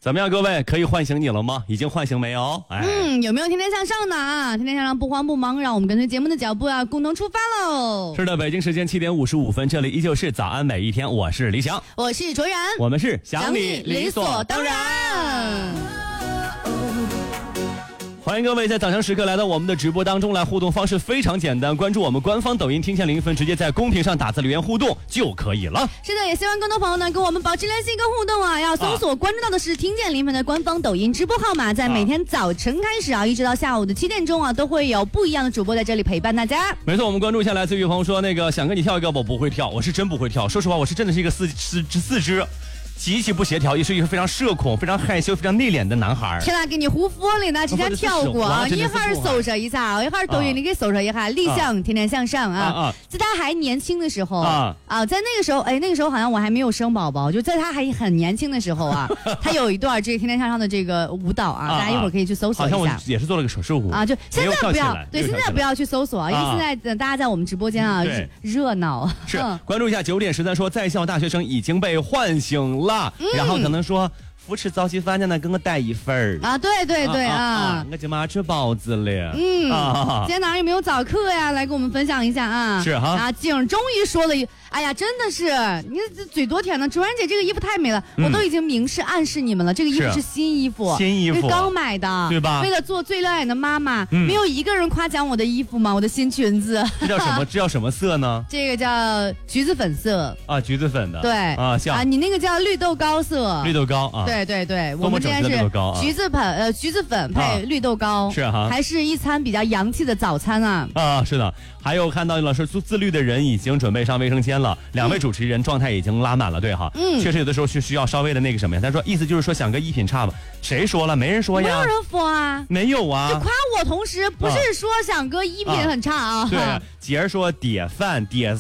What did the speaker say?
怎么样，各位可以唤醒你了吗？已经唤醒没有？ 有没有天天向上的啊？天天向上不慌不忙，让我们跟随节目的脚步啊，共同出发喽！ 是的，北京时间7点55分，这里依旧是早安每一天，我是李想， 我是卓然， 我们是想你理所当然。欢迎各位在早上时刻来到我们的直播当中来互动，方式非常简单，关注我们官方抖音听见0分，直接在公屏上打字留言互动就可以了。 是的，也希望更多朋友呢跟我们保持联系跟互动啊，要搜索关注到的是听见0分的官方抖音直播号码，在每天早晨开始啊，一直到下午的7点钟啊，都会有不一样的主播在这里陪伴大家。 没错，我们关注一下来自于朋友说那个想跟你跳一个，我不会跳，我是真不会跳，说实话，我是真的是一个四肢极其不协调，也是一个非常社恐、非常害羞、非常内敛的男孩。 天哪，给你胡说了呢！之前跳过啊，一会儿搜索一下，一会儿抖音里给搜索一下，立向天天向上啊。在他还年轻的时候在那个时候，那个时候好像我还没有生宝宝，就在他还很年轻的时候啊，他有一段这个天天向上的这个舞蹈啊，大家一会儿可以去搜索一下。 好像我也是做了个手势舞啊，就现在不要，对，现在不要去搜索，因为现在大家在我们直播间啊热闹。 是关注一下9点13说，在校大学生已经被唤醒了，然后可能说扶持早起饭呢，给我带一份啊！对啊！ 我今晚吃包子了。 今天早上有没有早课呀？来跟我们分享一下啊！ 是哈啊，景终于说了，哎呀，真的是你这嘴多甜呢！卓然姐这个衣服太美了，我都已经明示暗示你们了，这个衣服是新衣服，刚买的， 对吧？ 为了做最亮眼的妈妈，没有一个人夸奖我的衣服吗？我的新裙子， 这叫什么？这叫什么色呢？ 这个叫橘子粉色啊， 橘子粉的， 对啊，像你那个叫绿豆糕色， 绿豆糕啊， 对，我们今天是橘子粉配绿豆糕， 是哈， 还是一餐比较洋气的早餐啊！ 是的，还有看到了是自律的人已经准备上卫生间了，2位主持人状态已经拉满了，对哈，确实有的时候是需要稍微的那个什么呀？他说意思就是说想跟一品差吧，谁说了？没人说呀， 没有人说啊， 没有啊， 就夸我同时不是说想跟一品很差啊， 对，姐儿说碟饭碟